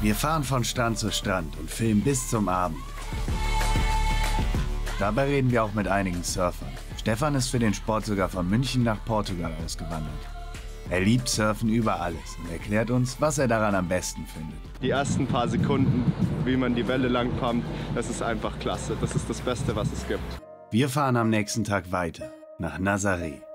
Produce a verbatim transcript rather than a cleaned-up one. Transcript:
Wir fahren von Strand zu Strand und filmen bis zum Abend. Dabei reden wir auch mit einigen Surfern. Stefan ist für den Sport sogar von München nach Portugal ausgewandert. Er liebt Surfen über alles und erklärt uns, was er daran am besten findet. Die ersten paar Sekunden, wie man die Welle lang kommt, das ist einfach klasse. Das ist das Beste, was es gibt. Wir fahren am nächsten Tag weiter nach Nazaré.